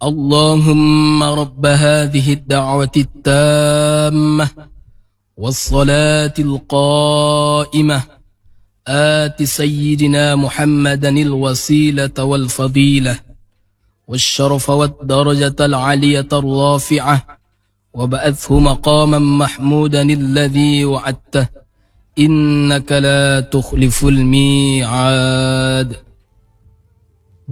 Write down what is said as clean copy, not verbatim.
اللهم رب هذه الدعوة التامة والصلاة القائمة آت سيدنا محمدا الوسيلة والفضيلة والشرف والدرجة العالية الرافعة وبعثه مقاما محمودا الذي وعدته إنك لا تخلف الميعاد.